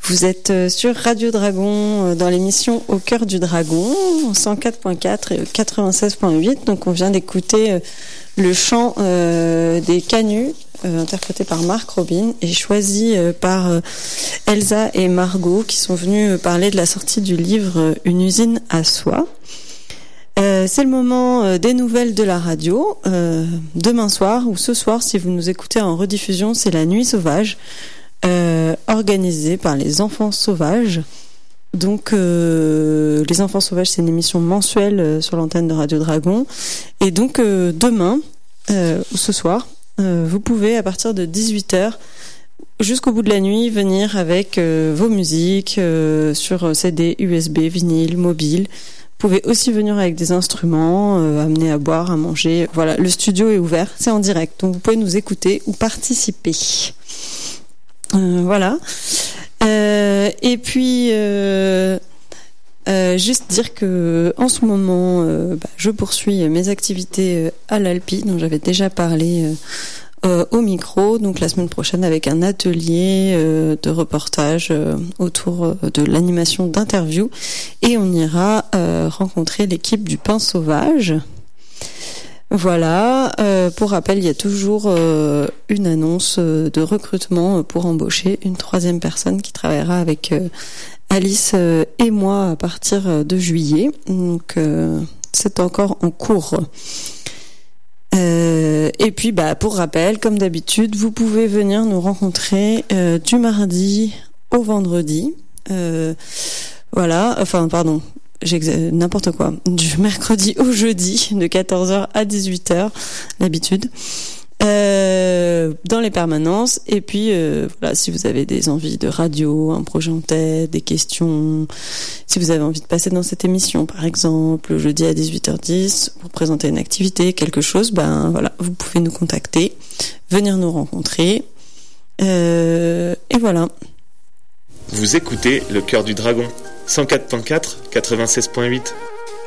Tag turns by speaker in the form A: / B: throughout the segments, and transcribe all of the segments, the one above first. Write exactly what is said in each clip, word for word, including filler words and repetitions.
A: Vous êtes sur Radio Dragon dans l'émission Au cœur du dragon, cent quatre point quatre et quatre-vingt-seize point huit. Donc on vient d'écouter le chant euh, des Canuts, euh, interprété par Marc Robin et choisi euh, par euh, Elsa et Margot, qui sont venus parler de la sortie du livre Une usine à soie. Euh, c'est le moment euh, des nouvelles de la radio. Euh, demain soir ou ce soir, si vous nous écoutez en rediffusion, c'est la Nuit sauvage. Euh, organisée par les Enfants Sauvages. Donc, euh, les Enfants Sauvages, c'est une émission mensuelle euh, sur l'antenne de Radio Dragon. Et donc, euh, demain, euh, ou ce soir, euh, vous pouvez, à partir de dix-huit heures, jusqu'au bout de la nuit, venir avec euh, vos musiques euh, sur C D, U S B, vinyle, mobile. Vous pouvez aussi venir avec des instruments, euh, amener à boire, à manger. Voilà, le studio est ouvert, c'est en direct. Donc, vous pouvez nous écouter ou participer. Euh, voilà. Euh, et puis, euh, euh, juste dire que en ce moment, euh, bah, je poursuis mes activités à l'Alpi, dont j'avais déjà parlé euh, au micro. Donc la semaine prochaine, avec un atelier euh, de reportage euh, autour de l'animation d'interviews, et on ira euh, rencontrer l'équipe du Pain Sauvage. Voilà, euh, pour rappel, il y a toujours euh, une annonce euh, de recrutement pour embaucher une troisième personne qui travaillera avec euh, Alice euh, et moi à partir de juillet. Donc euh, c'est encore en cours. Euh, et puis bah pour rappel, comme d'habitude, vous pouvez venir nous rencontrer euh, du mardi au vendredi. Euh, voilà, enfin pardon. J'ai n'importe quoi. Du mercredi au jeudi, de quatorze heures à dix-huit heures, d'habitude, euh, dans les permanences. Et puis, euh, voilà, si vous avez des envies de radio, un projet en tête, des questions, si vous avez envie de passer dans cette émission, par exemple, le jeudi à dix-huit heures dix, pour présenter une activité, quelque chose, ben voilà, vous pouvez nous contacter, venir nous rencontrer. Euh, et voilà.
B: Vous écoutez Le Cœur du Dragon, cent quatre point quatre, quatre-vingt-seize point huit.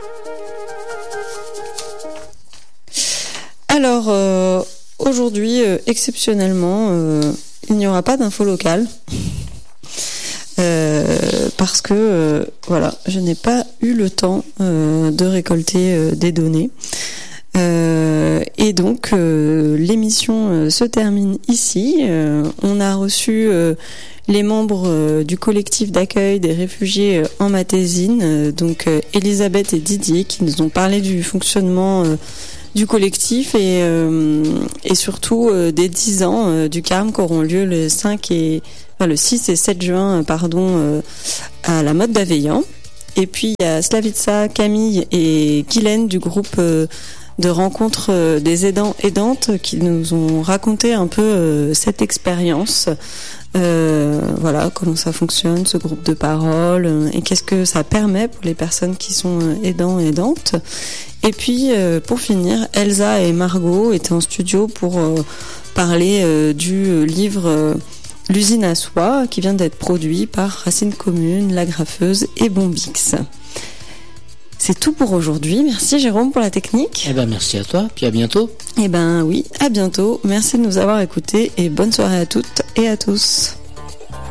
A: Alors, euh, aujourd'hui, euh, exceptionnellement, euh, il n'y aura pas d'info locale. Euh, parce que, euh, voilà, je n'ai pas eu le temps euh, de récolter euh, des données. Euh, et donc euh, l'émission euh, se termine ici. Euh, on a reçu euh, les membres euh, du collectif d'accueil des réfugiés euh, en Matésine, euh, donc euh, Elisabeth et Didier, qui nous ont parlé du fonctionnement euh, du collectif et, euh, et surtout euh, des dix ans euh, du Carme qui auront lieu le cinq et enfin, le six et sept juin, pardon, euh, à la Motte d'Aveillan. Et puis il y a Slavica, Camille et Guylaine du groupe euh, de rencontres des aidants aidantes qui nous ont raconté un peu euh, cette expérience, euh, voilà, comment ça fonctionne, ce groupe de parole, euh, et qu'est-ce que ça permet pour les personnes qui sont aidants et aidantes. Et puis euh, pour finir, Elsa et Margot étaient en studio pour euh, parler euh, du livre euh, L'usine à soie, qui vient d'être produit par Racine Commune, La Graffeuse et Bombix. C'est tout pour aujourd'hui. Merci Jérôme pour la technique.
C: Eh ben merci à toi, puis à bientôt.
A: Eh ben oui, à bientôt. Merci de nous avoir écoutés et bonne soirée à toutes et à tous.